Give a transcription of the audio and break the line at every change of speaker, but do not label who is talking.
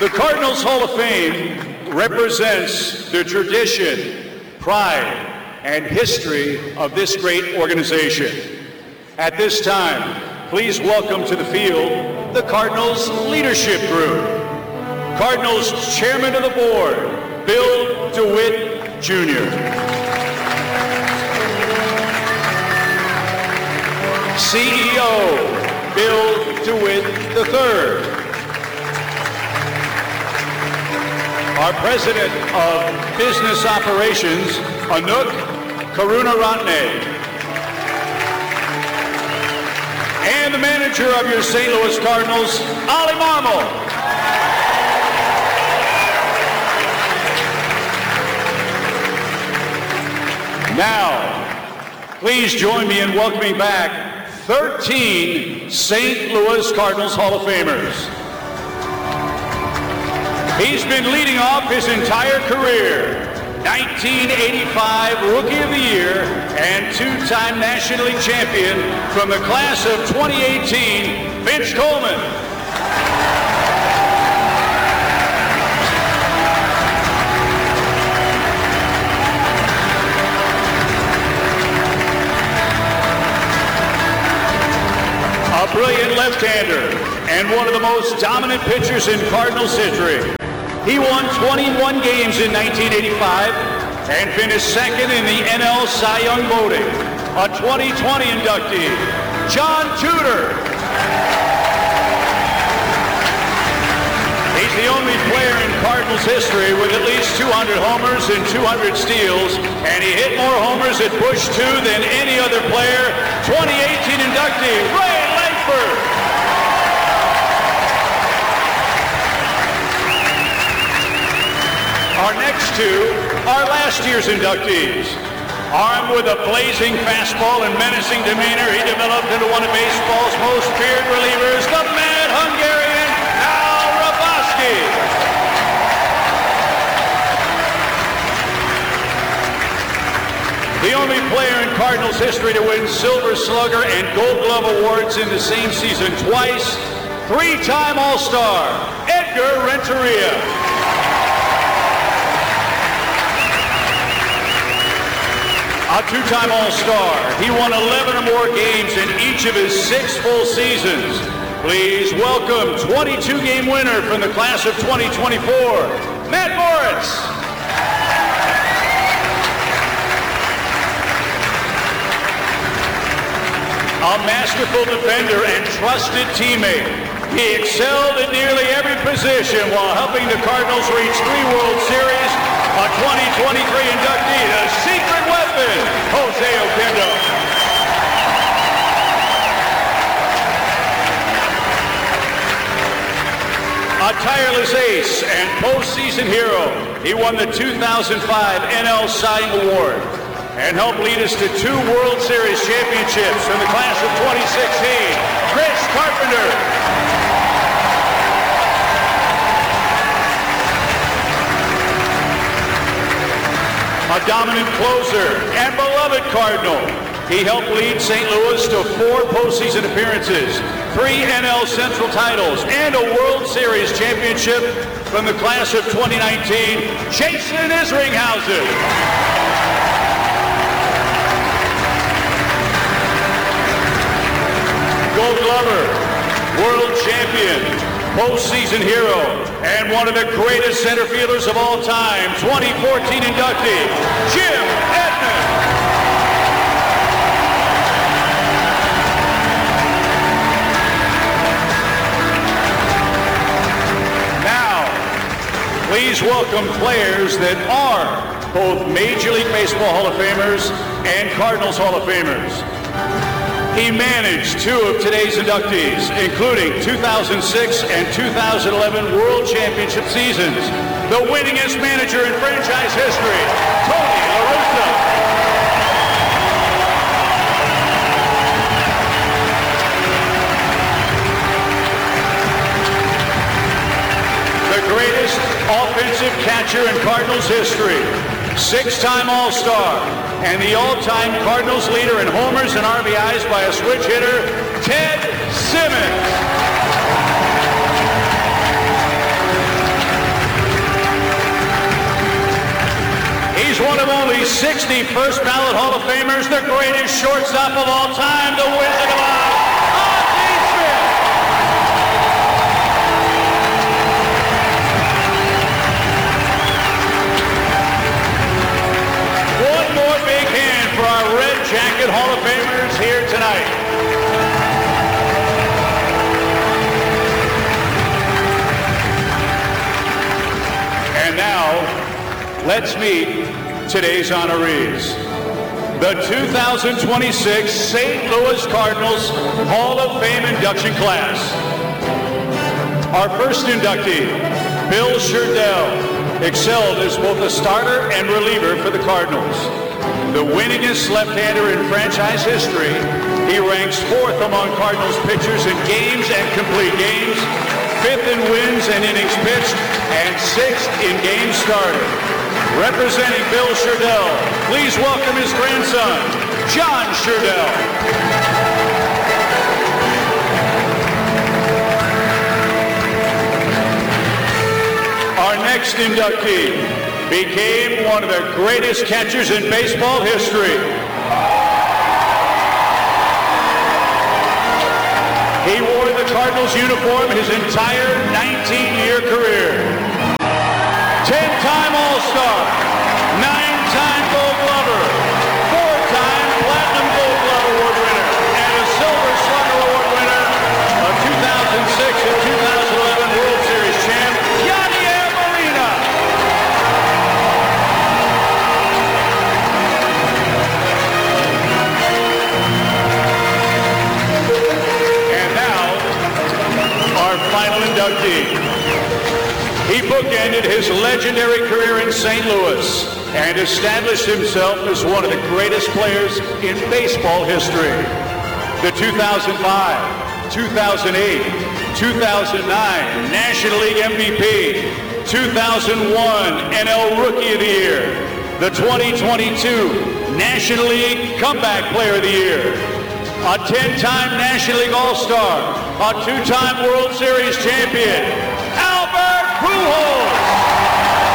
The Cardinals Hall of Fame represents the tradition, pride, and history of this great organization. At this time, please welcome to the field the Cardinals Leadership Group. Cardinals Chairman of the Board, Bill DeWitt, Jr. CEO, Bill DeWitt III. Our President of Business Operations, Anouk Karunaratne. And the manager of your St. Louis Cardinals, Ali Marmol. Now, please join me in welcoming back 13 St. Louis Cardinals Hall of Famers. He's been leading off his entire career. 1985 Rookie of the Year and two-time National League champion from the class of 2018, Vince Coleman. A brilliant left-hander and one of the most dominant pitchers in Cardinals history. He won 21 games in 1985 and finished second in the NL Cy Young voting. A 2020 inductee, John Tudor. He's the only player in Cardinals history with at least 200 homers and 200 steals, and he hit more homers at Busch 2 than any other player. 2018 inductee, Ray Lankford. Our next two are last year's inductees. Armed with a blazing fastball and menacing demeanor, he developed into one of baseball's most feared relievers, the Mad Hungarian, Al Hrabosky. The only player in Cardinals history to win Silver Slugger and Gold Glove awards in the same season twice, three-time All-Star, Edgar Renteria. A two-time All-Star. He won 11 or more games in each of his 6 full seasons. Please welcome 22-game winner from the class of 2024, Matt Morris. A masterful defender and trusted teammate. He excelled at nearly every position while helping the Cardinals reach 3 World Series. A 2023 inductee, the secret weapon, Jose Oquendo. A tireless ace and postseason hero, he won the 2005 NL Cy Young Award and helped lead us to 2 World Series championships in the class of 2016, Chris Carpenter. A dominant closer and beloved Cardinal. He helped lead St. Louis to 4 postseason appearances, 3 NL Central titles, and a World Series championship from the class of 2019, Jason Isringhausen. Gold Glover, World Champion, postseason hero, and one of the greatest center fielders of all time, 2014 inductee, Jim Edmonds. Now, please welcome players that are both Major League Baseball Hall of Famers and Cardinals Hall of Famers. He managed 2 of today's inductees, including 2006 and 2011 World Championship seasons. The winningest manager in franchise history, Tony La Russa. The greatest offensive catcher in Cardinals history, 6-time All-Star, and the all-time Cardinals leader in homers and RBIs by a switch hitter, Ted Simmons. He's one of only 60 first ballot Hall of Famers, the greatest shortstop of all time, the Wizard of Oz, Ozzie Smith. One more big hand for our Red Jacket Hall of Famers here tonight. And now, let's meet today's honorees. The 2026 St. Louis Cardinals Hall of Fame induction class. Our first inductee, Bill Sherdell, excelled as both a starter and reliever for the Cardinals. The winningest left-hander in franchise history, he ranks 4th among Cardinals pitchers in games and complete games, 5th in wins and innings pitched, and 6th in games started. Representing Bill Sherdell, please welcome his grandson, John Sherdell. Our next inductee became one of the greatest catchers in baseball history. He wore the Cardinals uniform his entire 19-year career. 10-time All-Star, 9-time Gold Glover, 4-time Platinum Gold Glove Award winner, and a Silver Slugger Award winner, a 2006 and 2011 World Series champ, Yadier Molina. And now, our final inductee. He bookended his legendary career in St. Louis and established himself as one of the greatest players in baseball history. The 2005, 2008, 2009 National League MVP, 2001 NL Rookie of the Year, the 2022 National League Comeback Player of the Year, a 10-time National League All-Star, a 2-time World Series champion, Albert Pujols.